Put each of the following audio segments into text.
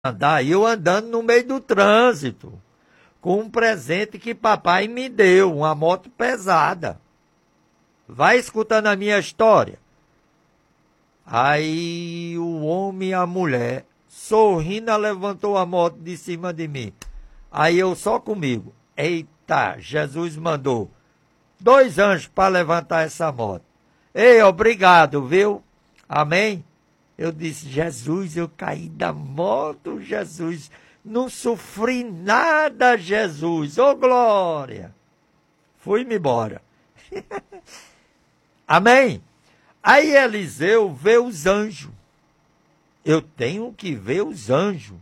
andar, eu andando no meio do trânsito, com um presente que papai me deu, uma moto pesada. Vai escutando a minha história. Aí o homem e a mulher, sorrindo, levantou a moto de cima de mim. Aí eu só comigo. Eita, Jesus mandou 2 anjos para levantar essa moto. Ei, obrigado, viu? Amém? Eu disse, Jesus, eu caí da moto, Jesus. Não sofri nada, Jesus. Ô, glória. Fui-me embora. Amém? Aí Eliseu vê os anjos. Eu tenho que ver os anjos.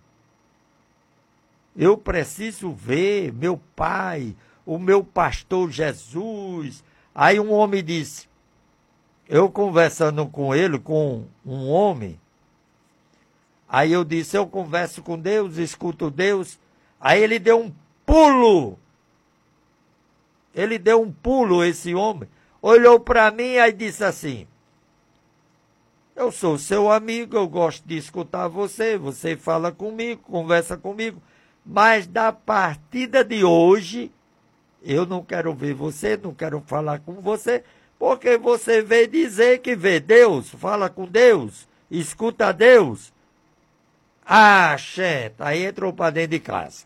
Eu preciso ver meu pai, o meu pastor Jesus. Aí um homem disse, eu conversando com ele, com um homem, aí eu disse, eu converso com Deus, escuto Deus. Aí ele deu um pulo. Ele deu um pulo, esse homem. Olhou para mim e disse assim, eu sou seu amigo, eu gosto de escutar você, você fala comigo, conversa comigo, mas da partida de hoje, eu não quero ver você, não quero falar com você, porque você veio dizer que vê Deus, fala com Deus, escuta Deus. Ah, gente, aí entrou para dentro de casa.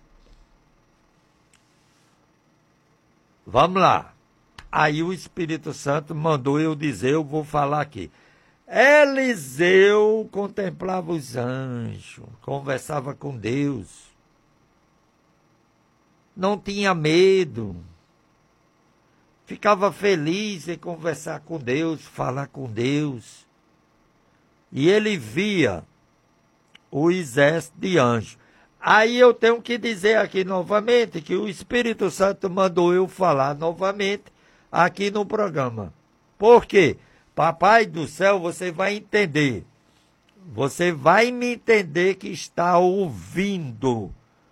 Vamos lá. Aí o Espírito Santo mandou eu dizer, eu vou falar aqui. Eliseu contemplava os anjos, conversava com Deus. Não tinha medo. Ficava feliz em conversar com Deus, falar com Deus. E ele via o exército de anjos. Aí eu tenho que dizer aqui novamente que o Espírito Santo mandou eu falar novamente aqui no programa. Por quê? Papai do céu, você vai entender. Você vai me entender que está ouvindo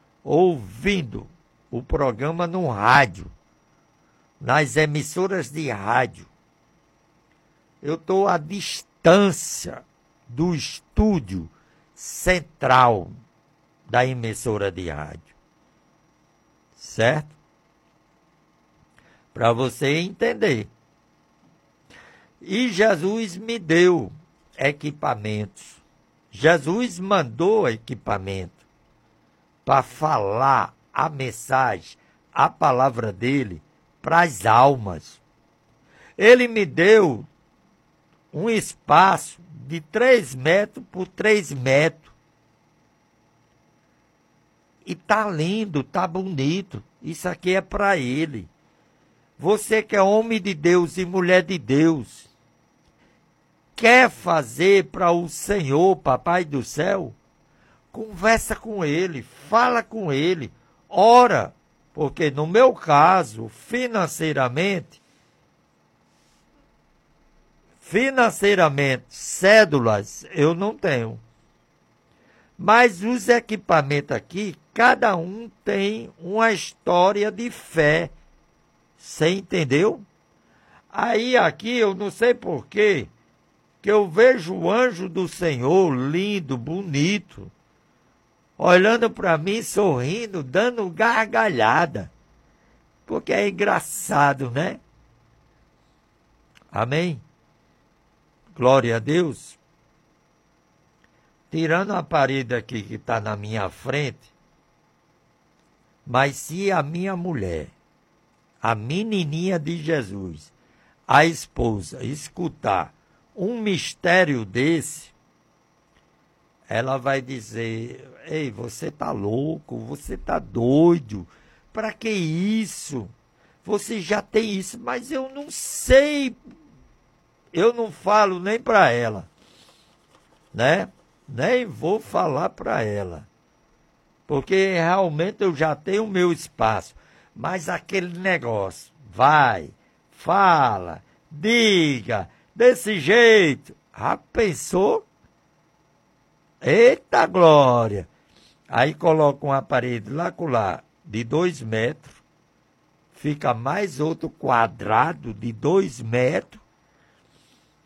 o programa no rádio, nas emissoras de rádio. Eu estou à distância do estúdio central da emissora de rádio. Certo? Para você entender. E Jesus me deu equipamentos. Jesus mandou equipamento para falar a mensagem, a palavra dele para as almas. Ele me deu um espaço de 3 metros por 3 metros. E tá lindo, tá bonito. Isso aqui é para ele. Você que é homem de Deus e mulher de Deus, quer fazer para o Senhor, Papai do céu? Conversa com ele, fala com ele, ora. Porque no meu caso, financeiramente, cédulas eu não tenho. Mas os equipamentos aqui, cada um tem uma história de fé. Você entendeu? Aí aqui eu não sei porquê, que eu vejo o anjo do Senhor, lindo, bonito, olhando para mim, sorrindo, dando gargalhada. Porque é engraçado, né? Amém? Glória a Deus. Tirando a parede aqui que está na minha frente, mas se a minha mulher, a menininha de Jesus, a esposa, escutar um mistério desse, ela vai dizer, ei, você tá louco, você tá doido, para que isso? Você já tem isso, mas eu não sei, eu não falo nem para ela, né? Nem vou falar para ela, porque realmente eu já tenho o meu espaço, mas aquele negócio, vai, fala, diga, desse jeito, já pensou? Eita glória! Aí coloca um aparelho lá de 2 metros, fica mais outro quadrado de 2 metros,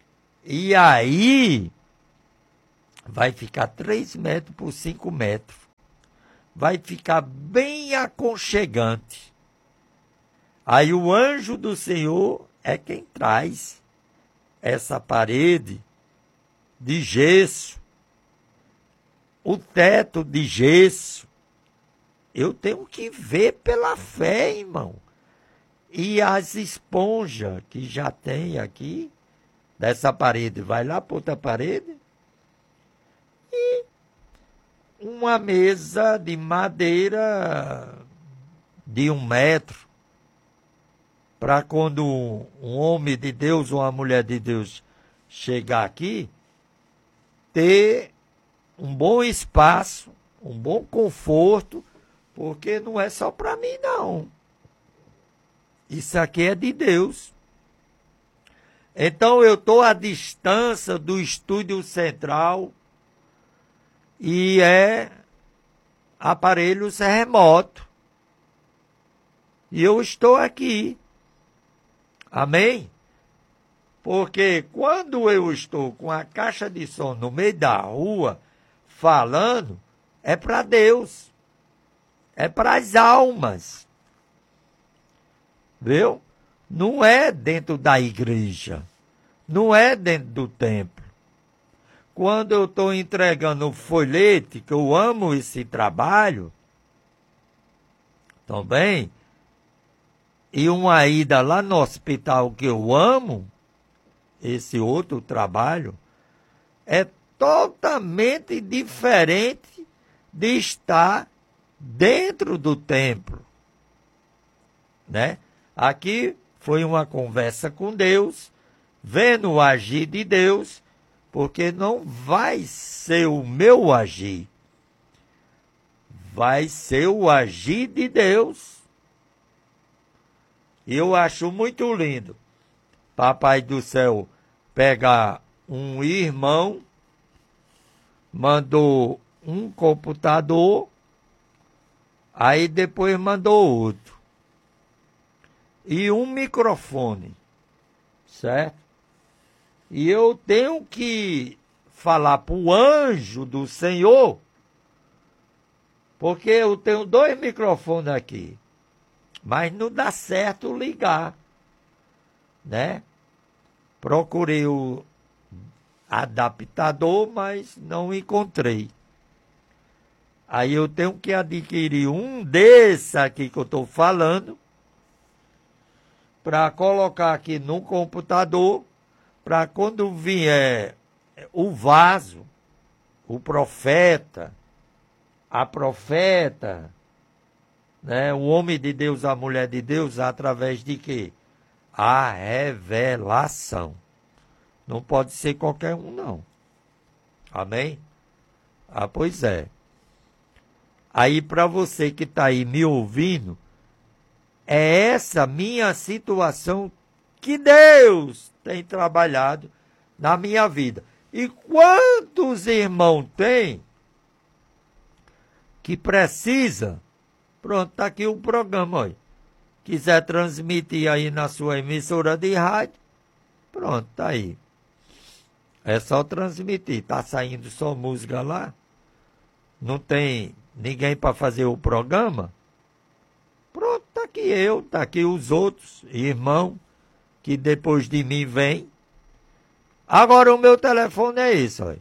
e aí vai ficar 3 metros por 5 metros. vai ficar bem aconchegante. Aí o anjo do Senhor é quem traz essa parede de gesso, o teto de gesso. Eu tenho que ver pela fé, irmão. E as esponjas que já tem aqui, dessa parede, vai lá para outra parede. E uma mesa de madeira de 1 metro. Para quando um homem de Deus ou uma mulher de Deus chegar aqui, ter um bom espaço, um bom conforto, porque não é só para mim, não. Isso aqui é de Deus. Então eu estou à distância do estúdio central e é aparelhos remotos. E eu estou aqui. Amém? Porque quando eu estou com a caixa de som no meio da rua, falando, é para Deus. É para as almas. Viu? Não é dentro da igreja. Não é dentro do templo. Quando eu estou entregando o folhete, que eu amo esse trabalho, também, e uma ida lá no hospital que eu amo, esse outro trabalho, é totalmente diferente de estar dentro do templo, né? Aqui foi uma conversa com Deus, vendo o agir de Deus, porque não vai ser o meu agir, vai ser o agir de Deus. E eu acho muito lindo, Papai do Céu pegar um irmão, mandou um computador, aí depois mandou outro. E um microfone, certo? E eu tenho que falar para o anjo do Senhor, porque eu tenho 2 microfones aqui, mas não dá certo ligar, né? Procurei o adaptador, mas não encontrei. Aí eu tenho que adquirir um desse aqui que eu estou falando, para colocar aqui no computador, para quando vier o vaso, o profeta, a profeta, né, o homem de Deus, a mulher de Deus, através de quê? A revelação. Não pode ser qualquer um, não. Amém? Ah, pois é. Aí, para você que está aí me ouvindo, é essa minha situação que Deus tem trabalhado na minha vida. E quantos irmãos tem que precisa? Pronto, está aqui o programa, olha. Quiser transmitir aí na sua emissora de rádio, pronto, está aí. É só transmitir. Está saindo só música lá? Não tem ninguém para fazer o programa? Pronto, está aqui eu, está aqui os outros irmãos que depois de mim vêm. Agora o meu telefone é esse, olha.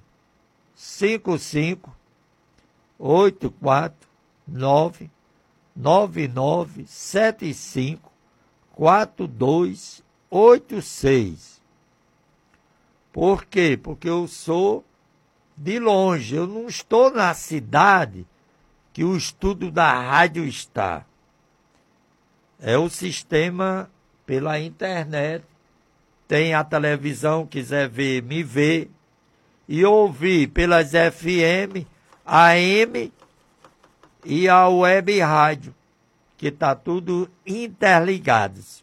558-9975-4286. Por quê? Porque eu sou de longe, eu não estou na cidade que o estudo da rádio está. É o sistema pela internet. Tem a televisão, quiser ver, me ver. E ouvir pelas FM, AM e a web rádio, que está tudo interligados.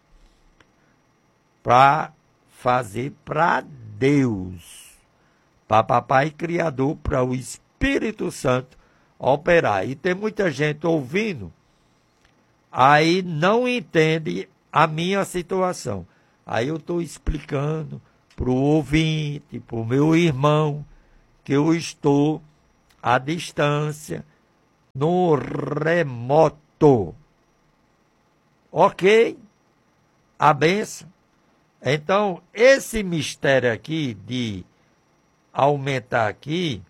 Para fazer para Deus. Para Papai Criador, para o Espírito Santo operar. E tem muita gente ouvindo, aí não entende a minha situação. Aí eu estou explicando para o ouvinte, para o meu irmão, que eu estou à distância no remoto. Ok? A benção. Então, esse mistério aqui de aumentar aqui,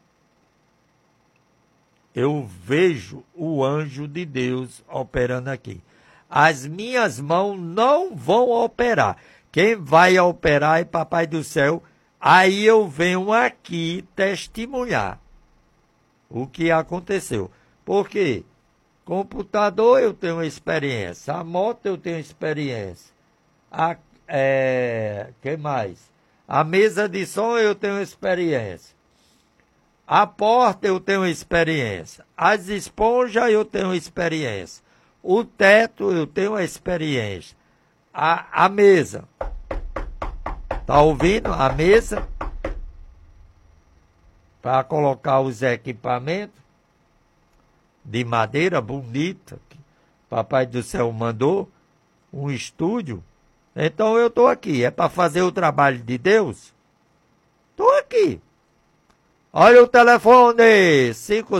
eu vejo o anjo de Deus operando aqui. As minhas mãos não vão operar. Quem vai operar é Papai do Céu. Aí eu venho aqui testemunhar o que aconteceu. Por quê? Computador eu tenho experiência. A moto eu tenho experiência. Que mais? A mesa de som eu tenho experiência. A porta eu tenho experiência. As esponjas eu tenho experiência. O teto eu tenho experiência. A mesa. Tá ouvindo? A mesa. Para colocar os equipamentos de madeira bonita. Que Papai do Céu mandou. Um estúdio. Então eu estou aqui. É para fazer o trabalho de Deus? Estou aqui. Olha o telefone,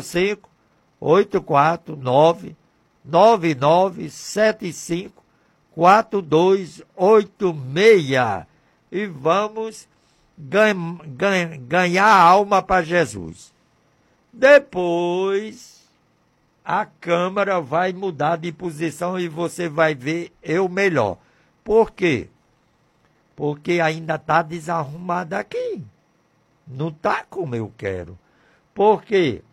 55-849-9975-4286. E vamos ganhar alma para Jesus. Depois, a câmera vai mudar de posição e você vai ver eu melhor. Por quê? Porque ainda está desarrumado aqui. Não está como eu quero. Por quê?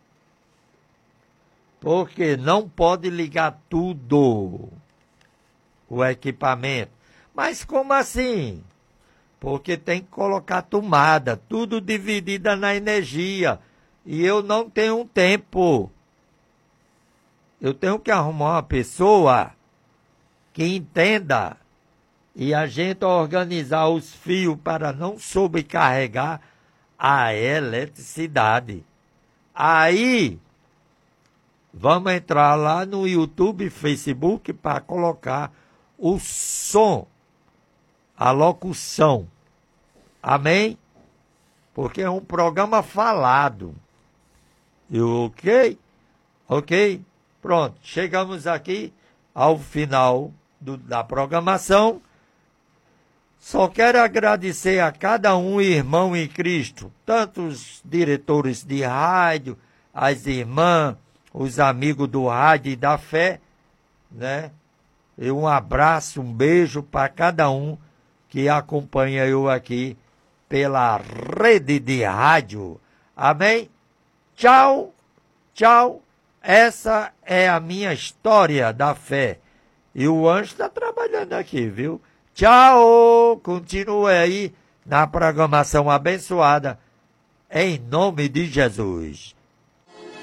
Porque não pode ligar tudo o equipamento. Mas como assim? Porque tem que colocar tomada, tudo dividida na energia. E eu não tenho tempo. Eu tenho que arrumar uma pessoa que entenda e a gente organizar os fios para não sobrecarregar a eletricidade. Aí, vamos entrar lá no YouTube e Facebook para colocar o som, a locução. Amém? Porque é um programa falado. Ok? Ok? Pronto, chegamos aqui ao final da programação. Só quero agradecer a cada um irmão em Cristo, tanto os diretores de rádio, as irmãs, os amigos do rádio e da fé, né? E um abraço, um beijo para cada um que acompanha eu aqui pela rede de rádio. Amém? Tchau, tchau. Essa é a minha história da fé. E o anjo está trabalhando aqui, viu? Tchau! Continue aí na programação abençoada, em nome de Jesus.